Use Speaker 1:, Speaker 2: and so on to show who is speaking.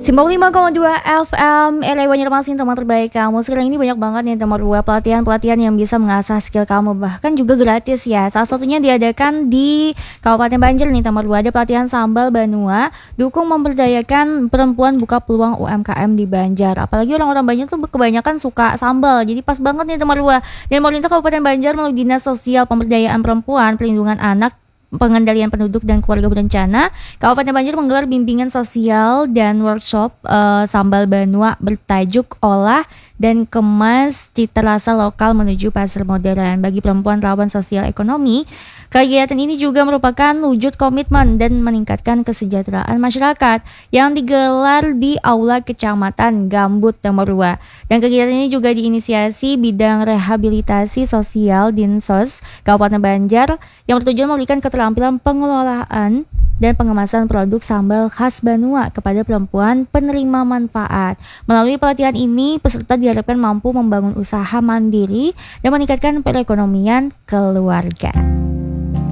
Speaker 1: Simpang 5,2 FM, LA Banjarmasin, teman terbaik kamu. Sekarang ini banyak banget nih nomor 2 pelatihan-pelatihan yang bisa mengasah skill kamu, bahkan juga gratis ya. Salah satunya diadakan di Kabupaten Banjar nih, nomor 2 ada pelatihan sambal Banua, dukung memberdayakan perempuan buka peluang UMKM di Banjar. Apalagi orang-orang Banjar tuh kebanyakan suka sambal, jadi pas banget nih nomor 2. Dan pemerintah Kabupaten Banjar melalui Dinas Sosial Pemberdayaan Perempuan, Pelindungan Anak, Pengendalian Penduduk dan Keluarga Berencana, Kabupaten Banjar menggelar bimbingan sosial dan workshop sambal Banua bertajuk Olah dan Kemas Cita Rasa Lokal Menuju Pasar Modern bagi perempuan rawan sosial ekonomi. Kegiatan ini juga merupakan wujud komitmen dan meningkatkan kesejahteraan masyarakat yang digelar di Aula Kecamatan Gambut nomor 2. Dan kegiatan ini juga diinisiasi Bidang Rehabilitasi Sosial Dinsos Kabupaten Banjar yang bertujuan memberikan keterampilan pengelolaan dan pengemasan produk sambal khas Banua kepada perempuan penerima manfaat. Melalui pelatihan ini, peserta diharapkan mampu membangun usaha mandiri dan meningkatkan perekonomian keluarga.